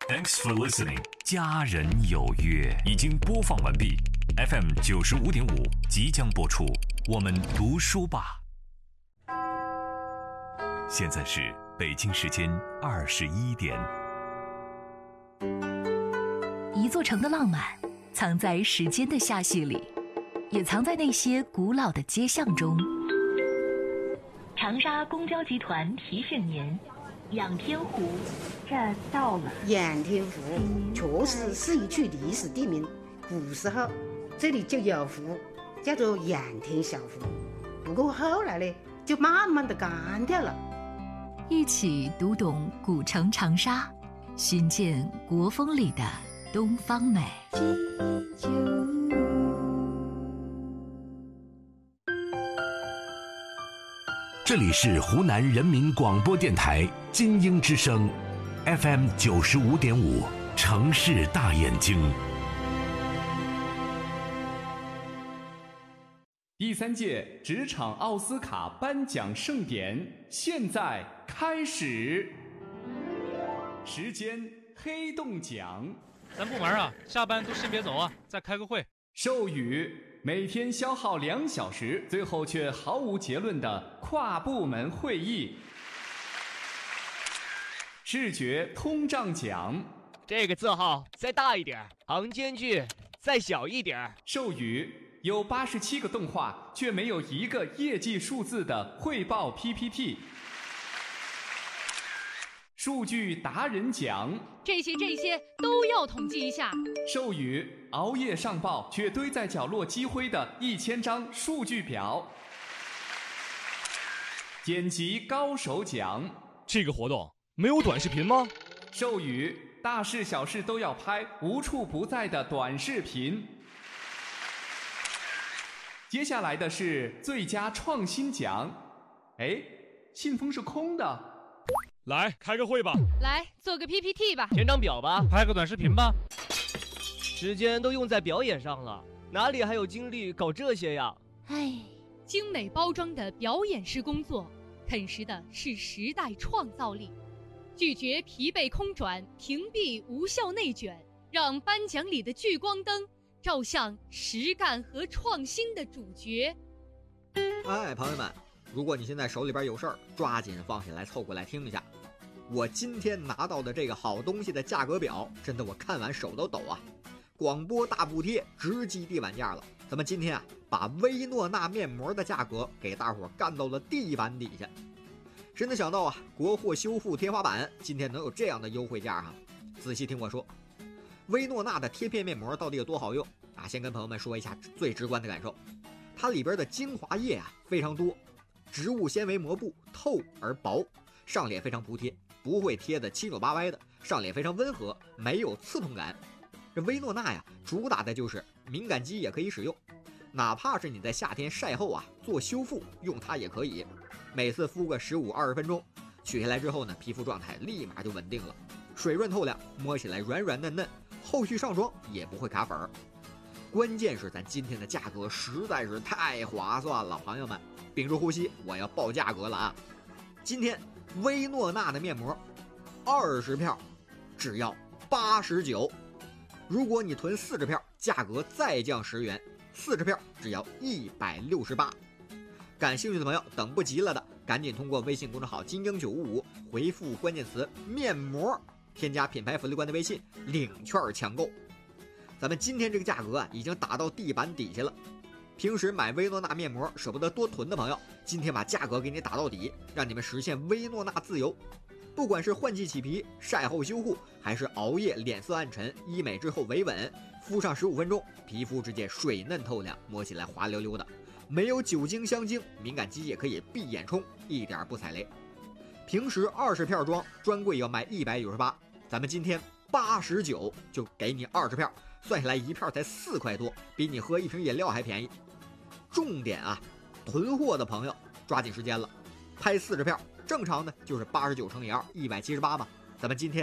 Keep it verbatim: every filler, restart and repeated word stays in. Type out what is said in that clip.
Thanks for listening。家人有约已经播放完毕 ，F M 九十五点五即将播出。我们读书吧。现在是北京时间二十一点。 一座城的浪漫，藏在时间的罅隙里，也藏在那些古老的街巷中。长沙公交集团提醒您，仰天湖这儿到了。 仰天湖确实是一处历史地名，古时候这里就有湖，叫做仰天小湖。不过后来呢，就慢慢的干掉了。 一起读懂古城长沙，寻见国风里的东方美。 这里是湖南人民广播电台金鹰之声 F M 九十五点五，城市大眼睛。 第三届职场奥斯卡颁奖盛典现在开始，时间黑洞奖。 咱部门啊，下班都先别走啊，再开个会。 授予每天消耗两小时，最后却毫无结论的跨部门会议。视觉通胀奖， 这个字号再大一点，行间距再小一点。 授予有八十七个动画却没有一个业绩数字的汇报 P P T。数据达人奖， 这些这些都要统计一下。 授予熬夜上报却堆在角落积灰的一千张数据表。剪辑高手奖， 这个活动没有短视频吗？ 授予大事小事都要拍，无处不在的短视频。接下来的是最佳创新奖。哎，信封是空的。 来开个会吧， 来做个 P P T 吧， 填张表吧， 拍个短视频吧。 时间都用在表演上了，哪里还有精力搞这些呀？ 唉，精美包装的表演式工作，啃食的是时代创造力。拒绝疲惫空转，屏蔽无效内卷，让颁奖礼的聚光灯照向实干和创新的主角。 哎，朋友们，如果你现在手里边有事儿，抓紧放下来凑过来听一下。我今天拿到的这个好东西的价格表，真的我看完手都抖啊！广播大补贴，直击地板价了。咱们今天啊，把薇诺娜面膜的价格给大伙干到了地板底下。谁能想到啊，国货修复天花板今天能有这样的优惠价哈、啊？仔细听我说，薇诺娜的贴片面膜到底有多好用啊？先跟朋友们说一下最直观的感受，它里边的精华液啊非常多，植物纤维膜布透而薄，上脸非常服帖，不会贴得七扭八歪的，上脸非常温和，没有刺痛感。这薇诺娜呀，主打的就是敏感肌也可以使用，哪怕是你在夏天晒后啊做修复，用它也可以。每次敷个十五二十分钟，取下来之后呢，皮肤状态立马就稳定了，水润透亮，摸起来软软嫩嫩，后续上妆也不会卡粉儿。关键是咱今天的价格实在是太划算了，朋友们，屏住呼吸，我要报价格了啊！今天薇诺娜的面膜，二十票只要八十九，如果你囤四十票，价格再降十元，四十票只要一百六十八。感兴趣的朋友，等不及了的，赶紧通过微信公众号金鹰九五五回复关键词面膜，添加品牌福利官的微信，领券抢购。咱们今天这个价格啊，已经打到地板底下了。平时买薇诺娜面膜舍不得多囤的朋友，今天把价格给你打到底，让你们实现薇诺娜自由。不管是换季起皮、晒后修护，还是熬夜脸色暗沉、医美之后维稳，敷上十五分钟，皮肤直接水嫩透亮，摸起来滑溜溜的，没有酒精香精，敏感肌也可以闭眼冲，一点不踩雷。平时二十票装专柜要卖一百九十八，咱们今天八十九就给你二十票，算下来一票才四块多，比你喝一瓶饮料还便宜。重点啊，囤货的朋友抓紧时间了，拍四十票，正常的就是八十九乘以二，一百七十八嘛。咱们今天